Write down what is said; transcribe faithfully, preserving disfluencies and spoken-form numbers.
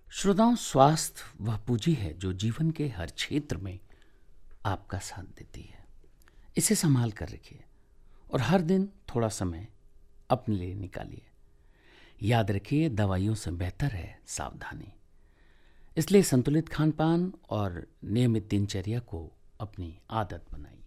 श्रोताओं, स्वास्थ्य वह पूंजी है जो जीवन के हर क्षेत्र में आपका साथ देती है। इसे संभाल कर रखिए और हर दिन थोड़ा समय अपने लिए निकालिए। याद रखिए, दवाइयों से बेहतर है सावधानी। इसलिए संतुलित खान पान और नियमित दिनचर्या को अपनी आदत बनाइए।